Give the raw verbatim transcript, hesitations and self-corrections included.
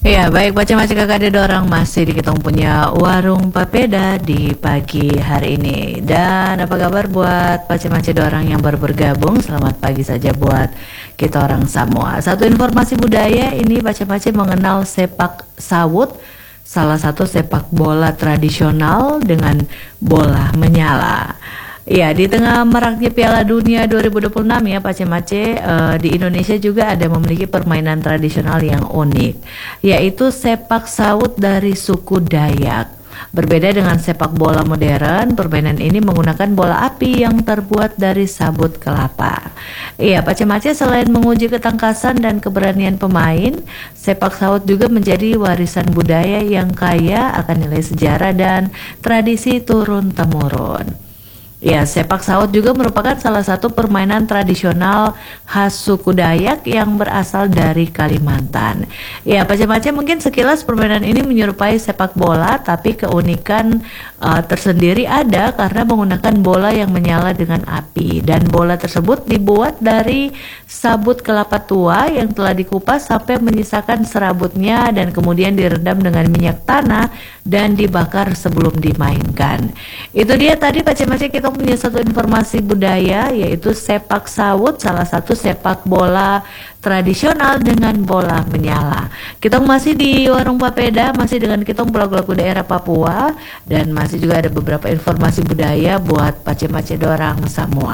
Iya, baik baca-baca kakak ada orang masih di kita punya warung papeda di pagi hari ini. Dan apa kabar buat baca-baca orang yang baru bergabung? Selamat pagi saja buat kita orang semua. Satu informasi budaya ini baca-baca mengenal sepak sawut, salah satu sepak bola tradisional dengan bola menyala. Ya, di tengah maraknya Piala Dunia dua ribu dua puluh enam ya Pak Cemace, uh, di Indonesia juga ada memiliki permainan tradisional yang unik, yaitu sepak sawut dari suku Dayak. Berbeda dengan sepak bola modern, permainan ini menggunakan bola api yang terbuat dari sabut kelapa. Iya, Pak Cemace, selain menguji ketangkasan dan keberanian pemain, sepak sawut juga menjadi warisan budaya yang kaya akan nilai sejarah dan tradisi turun-temurun. Ya, sepak sawut juga merupakan salah satu permainan tradisional khas suku Dayak yang berasal dari Kalimantan. Ya, Pace-pace mungkin sekilas permainan ini menyerupai sepak bola, tapi keunikan uh, tersendiri ada karena menggunakan bola yang menyala dengan api. Dan bola tersebut dibuat dari sabut kelapa tua yang telah dikupas sampai menyisakan serabutnya dan kemudian direndam dengan minyak tanah dan dibakar sebelum dimainkan. Itu dia tadi Pace-pace kita punya satu informasi budaya, yaitu sepak sawut, salah satu sepak bola tradisional dengan bola menyala. Kita masih di warung papeda, masih dengan kita lagu-lagu daerah Papua, dan masih juga ada beberapa informasi budaya buat pace-pace dorang semua.